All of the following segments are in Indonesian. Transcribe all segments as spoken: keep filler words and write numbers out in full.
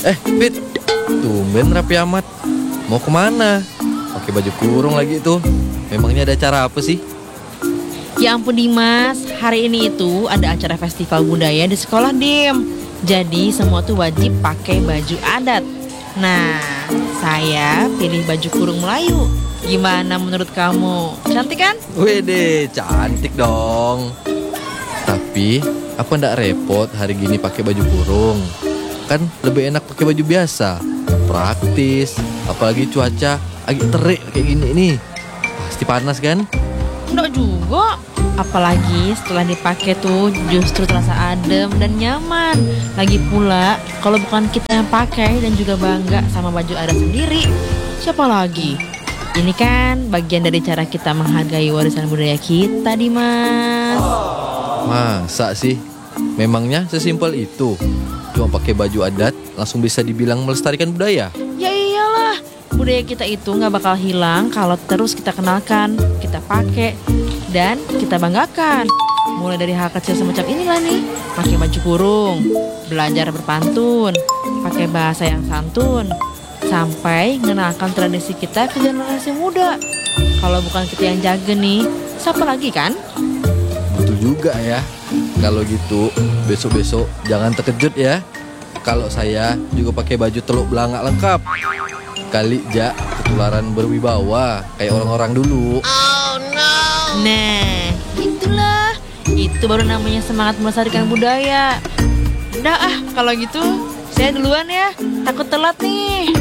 Eh, Fit, tumben rapi amat. Mau kemana? Pakai baju kurung lagi tuh. Memangnya ada acara apa sih? Ya ampun Dimas, hari ini itu ada acara festival budaya di sekolah Dim. Jadi semua tuh wajib pakai baju adat. Nah, saya pilih baju kurung Melayu. Gimana menurut kamu? Cantik kan? Wede, cantik dong. Tapi, apa ndak repot hari gini pakai baju kurung? Kan lebih enak pakai baju biasa. Praktis, apalagi cuaca agak terik kayak gini nih. Pasti panas kan? Enggak juga. Apalagi setelah dipakai tuh justru terasa adem dan nyaman. Lagi pula kalau bukan kita yang pakai dan juga bangga sama baju adat sendiri, siapa lagi? Ini kan bagian dari cara kita menghargai warisan budaya kita, Dimas. Masa sih? Memangnya sesimpel itu? Cuma pakai baju adat langsung bisa dibilang melestarikan budaya? Ya iyalah, budaya kita itu gak bakal hilang kalau terus kita kenalkan, kita pakai, dan kita banggakan. Mulai dari hal kecil semacam inilah nih. Pakai baju kurung, belajar berpantun, pakai bahasa yang santun, sampai mengenalkan tradisi kita ke generasi muda. Kalau bukan kita yang jaga nih, siapa lagi kan? Betul juga ya. Kalau gitu besok-besok jangan terkejut ya kalau saya juga pakai baju teluk belangak lengkap. Kali ja ketularan berwibawa kayak orang-orang dulu. Oh no. Nah, itulah. Itu baru namanya semangat melestarikan budaya. Udah ah, kalau gitu saya duluan ya. Takut telat nih.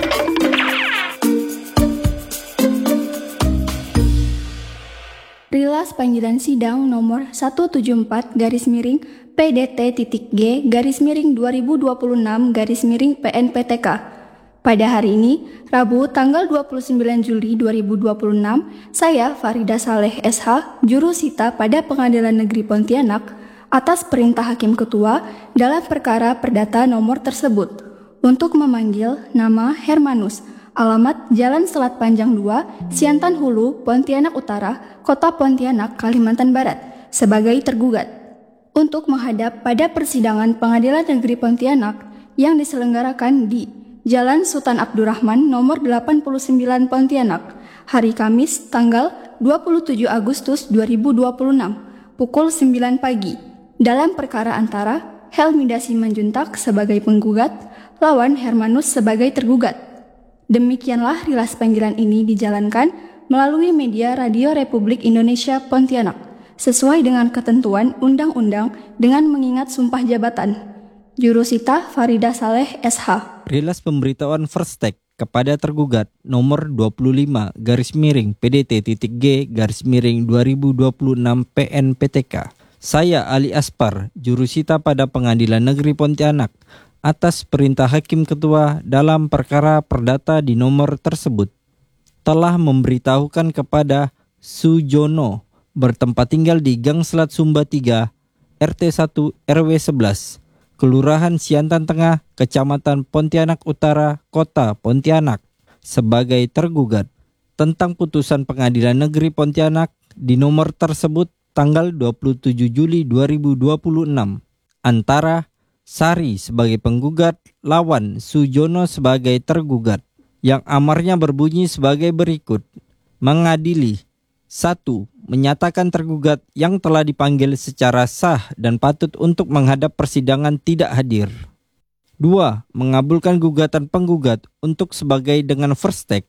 Rilas panggilan sidang nomor seratus tujuh puluh empat garis miring P D T.G garis miring dua ribu dua puluh enam garis miring P N P T K. Pada hari ini, Rabu tanggal dua puluh sembilan Juli dua ribu dua puluh enam, saya Farida Saleh S H, juru sita pada Pengadilan Negeri Pontianak, atas perintah Hakim Ketua dalam perkara perdata nomor tersebut, untuk memanggil nama Hermanus, alamat Jalan Selat Panjang dua, Siantan Hulu, Pontianak Utara, Kota Pontianak, Kalimantan Barat, sebagai tergugat, untuk menghadap pada persidangan Pengadilan Negeri Pontianak yang diselenggarakan di Jalan Sultan Abdurrahman nomor delapan puluh sembilan Pontianak, hari Kamis tanggal dua puluh tujuh Agustus dua ribu dua puluh enam, pukul sembilan pagi, dalam perkara antara Helminda Simanjuntak sebagai penggugat, lawan Hermanus sebagai tergugat. Demikianlah rilas panggilan ini dijalankan melalui media Radio Republik Indonesia Pontianak, sesuai dengan ketentuan undang-undang dengan mengingat sumpah jabatan. Jurusita Farida Saleh S H. Rilas pemberitahuan First Take kepada tergugat nomor dua puluh lima garis miring P D T.G garis miring dua ribu dua puluh enam P N P T K. Saya Ali Aspar, jurusita pada Pengadilan Negeri Pontianak, atas perintah Hakim Ketua dalam perkara perdata di nomor tersebut, telah memberitahukan kepada Sujono bertempat tinggal di Gang Selat Sumba tiga, R T satu R W sebelas, Kelurahan Siantan Tengah, Kecamatan Pontianak Utara, Kota Pontianak, sebagai tergugat tentang putusan Pengadilan Negeri Pontianak di nomor tersebut tanggal dua puluh tujuh Juli dua ribu dua puluh enam, antara Sari sebagai penggugat, lawan Sujono sebagai tergugat, yang amarnya berbunyi sebagai berikut. Mengadili: satu. Menyatakan tergugat yang telah dipanggil secara sah dan patut untuk menghadap persidangan tidak hadir. Dua. Mengabulkan gugatan penggugat untuk sebagai dengan first take.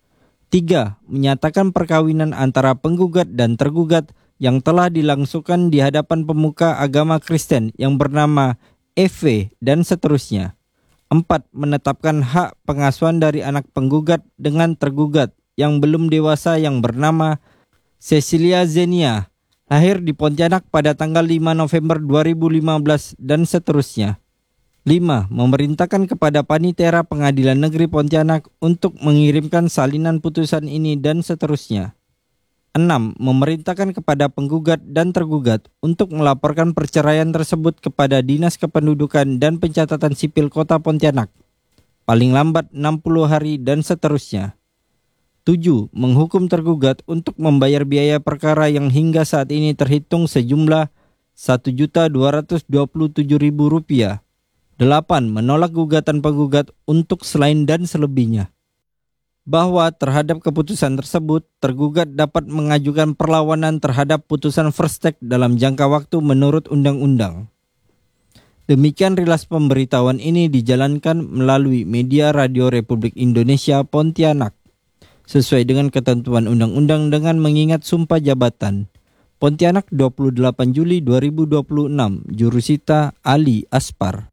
Tiga. Menyatakan perkawinan antara penggugat dan tergugat yang telah dilangsungkan di hadapan pemuka agama Kristen yang bernama E V dan seterusnya. Empat. Menetapkan hak pengasuhan dari anak penggugat dengan tergugat yang belum dewasa yang bernama Cecilia Zenia, lahir di Pontianak pada tanggal lima November dua ribu lima belas dan seterusnya. Lima. Memerintahkan kepada Panitera Pengadilan Negeri Pontianak untuk mengirimkan salinan putusan ini dan seterusnya. Enam. Memerintahkan kepada penggugat dan tergugat untuk melaporkan perceraian tersebut kepada Dinas Kependudukan dan Pencatatan Sipil Kota Pontianak, paling lambat enam puluh hari dan seterusnya. Tujuh. Menghukum tergugat untuk membayar biaya perkara yang hingga saat ini terhitung sejumlah satu juta dua ratus dua puluh tujuh ribu rupiah Delapan, menolak gugatan penggugat untuk selain dan selebihnya. Bahwa terhadap keputusan tersebut, tergugat dapat mengajukan perlawanan terhadap putusan First Take dalam jangka waktu menurut undang-undang. Demikian rilas pemberitahuan ini dijalankan melalui media Radio Republik Indonesia Pontianak, sesuai dengan ketentuan undang-undang dengan mengingat sumpah jabatan. Pontianak dua puluh delapan Juli dua ribu dua puluh enam, Jurusita Ali Aspar.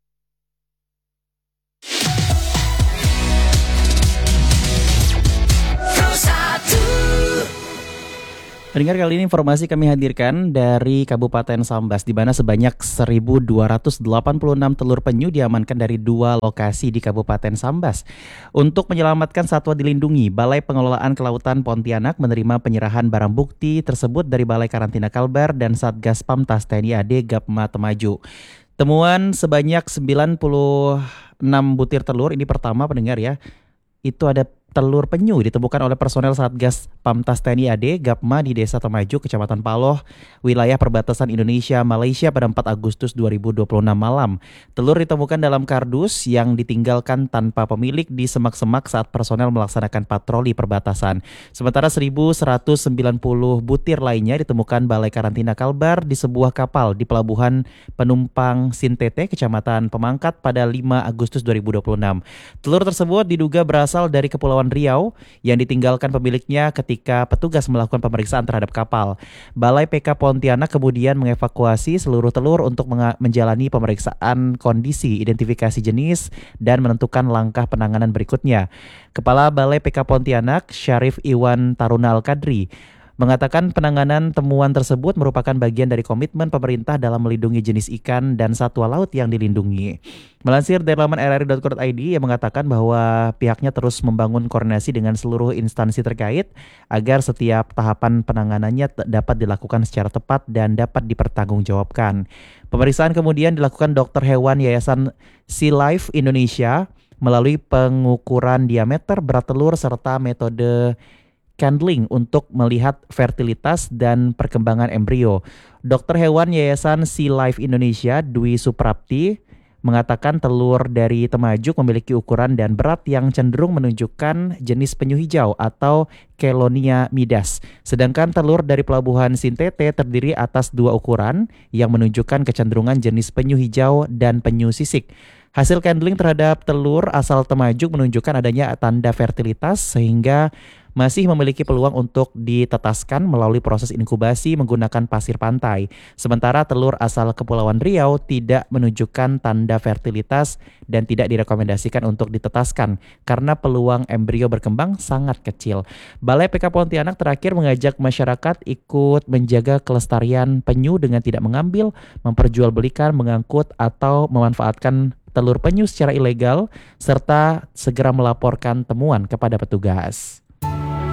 Pendengar, kali ini informasi kami hadirkan dari Kabupaten Sambas, di mana sebanyak seribu dua ratus delapan puluh enam telur penyu diamankan dari dua lokasi di Kabupaten Sambas. Untuk menyelamatkan satwa dilindungi, Balai Pengelolaan Kelautan Pontianak menerima penyerahan barang bukti tersebut dari Balai Karantina Kalbar dan Satgas Pamtas T N I A D Gapma Temaju. Temuan sebanyak sembilan puluh enam butir telur, ini pertama pendengar ya, itu ada telur penyu ditemukan oleh personel Satgas Pamtas T N I A D Gapma di Desa Temaju, Kecamatan Paloh, wilayah perbatasan Indonesia-Malaysia pada empat Agustus dua ribu dua puluh enam malam. Telur ditemukan dalam kardus yang ditinggalkan tanpa pemilik di semak-semak saat personel melaksanakan patroli perbatasan. Sementara seribu seratus sembilan puluh butir lainnya ditemukan Balai Karantina Kalbar di sebuah kapal di Pelabuhan Penumpang Sintete, Kecamatan Pemangkat pada lima Agustus dua ribu dua puluh enam. Telur tersebut diduga berasal dari Kepulauan Riau yang ditinggalkan pemiliknya ketika petugas melakukan pemeriksaan terhadap kapal. Balai P K Pontianak kemudian mengevakuasi seluruh telur untuk menga- menjalani pemeriksaan kondisi, identifikasi jenis, dan menentukan langkah penanganan berikutnya. Kepala Balai P K Pontianak, Syarif Iwan Taruna Al-Kadri, mengatakan penanganan temuan tersebut merupakan bagian dari komitmen pemerintah dalam melindungi jenis ikan dan satwa laut yang dilindungi. Melansir dari laman r r i dot co dot i d yang mengatakan bahwa pihaknya terus membangun koordinasi dengan seluruh instansi terkait agar setiap tahapan penanganannya t- dapat dilakukan secara tepat dan dapat dipertanggungjawabkan. Pemeriksaan kemudian dilakukan dokter hewan Yayasan Sea Life Indonesia melalui pengukuran diameter, berat telur, serta metode candling untuk melihat fertilitas dan perkembangan embrio. Dokter hewan Yayasan Sea Life Indonesia, Dwi Suprapti, mengatakan telur dari Temajuk memiliki ukuran dan berat yang cenderung menunjukkan jenis penyu hijau atau Chelonia midas. Sedangkan telur dari Pelabuhan Sintete terdiri atas dua ukuran yang menunjukkan kecenderungan jenis penyu hijau dan penyu sisik. Hasil candling terhadap telur asal Temajuk menunjukkan adanya tanda fertilitas sehingga masih memiliki peluang untuk ditetaskan melalui proses inkubasi menggunakan pasir pantai. Sementara telur asal Kepulauan Riau tidak menunjukkan tanda fertilitas dan tidak direkomendasikan untuk ditetaskan karena peluang embrio berkembang sangat kecil. Balai P K Pontianak terakhir mengajak masyarakat ikut menjaga kelestarian penyu dengan tidak mengambil, memperjualbelikan, mengangkut, atau memanfaatkan telur penyu secara ilegal, serta segera melaporkan temuan kepada petugas.